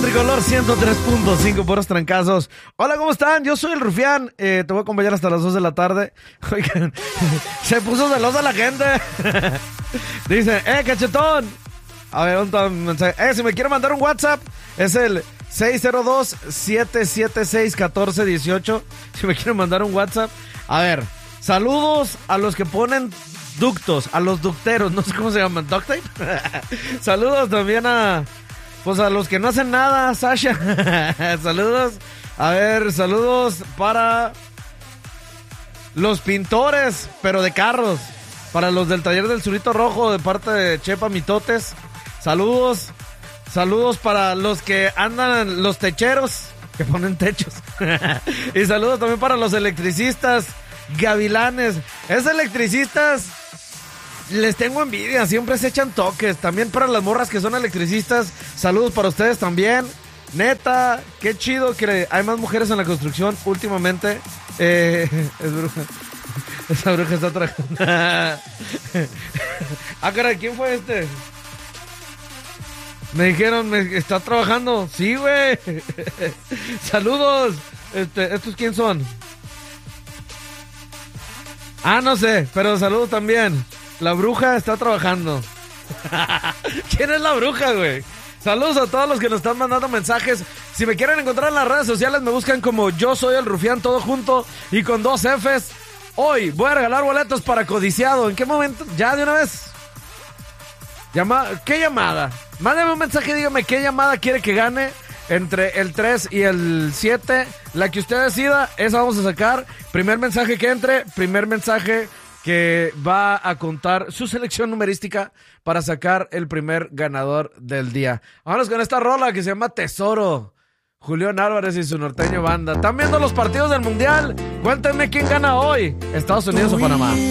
Tricolor 103.5 puros trancazos. Hola, ¿cómo están? Yo soy el Rufián. Te voy a acompañar hasta las 2 de la tarde. Oigan, se puso celosa la gente. Dice, cachetón. A ver, un mensaje. Si me quiere mandar un WhatsApp, es el 602-776-1418. Si me quiere mandar un WhatsApp. A ver, saludos a los que ponen ductos, a los ducteros, no sé cómo se llaman, duct tape. Saludos también a los que no hacen nada, Sasha. Saludos. A ver, saludos para los pintores, pero de carros. Para los del taller del Surito Rojo, de parte de Chepa Mitotes. Saludos. Saludos para los que andan, los techeros, que ponen techos. Y saludos también para los electricistas, gavilanes. Esos electricistas, les tengo envidia, siempre se echan toques. También para las morras que son electricistas, saludos para ustedes también. Neta, qué chido que hay más mujeres en la construcción últimamente. Es bruja. Esa bruja está trabajando. Caray, ¿quién fue este? Me dijeron, ¿está trabajando? Sí, güey. Saludos. ¿Estos quién son? No sé, pero saludos también. La bruja está trabajando. ¿Quién es la bruja, güey? Saludos a todos los que nos están mandando mensajes. Si me quieren encontrar en las redes sociales, me buscan como Yo Soy el Rufián, todo junto y con 2 Fs. Hoy voy a regalar boletos para Codiciado. ¿En qué momento? ¿Ya de una vez? ¿Qué llamada? Mándame un mensaje y dígame qué llamada quiere que gane entre el 3 y el 7. La que usted decida, esa vamos a sacar. Primer mensaje que entre, primer mensaje que va a contar su selección numerística para sacar el primer ganador del día. Vámonos con esta rola que se llama Tesoro. Julián Álvarez y su norteño banda. ¿Están viendo los partidos del Mundial? Cuéntenme quién gana hoy, Estados Unidos o Panamá.